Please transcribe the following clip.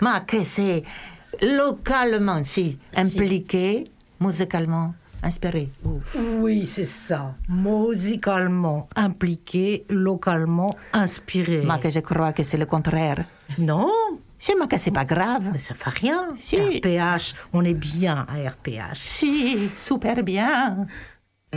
Mais que c'est localement, si, impliqué, musicalement, inspiré. Oui, c'est ça. Musicalement impliqué, localement inspiré. Mais que je crois que c'est le contraire. Non, C'est mais que c'est pas grave. mais ça fait rien. Si. RPH, on est bien à RPH. Si, super bien.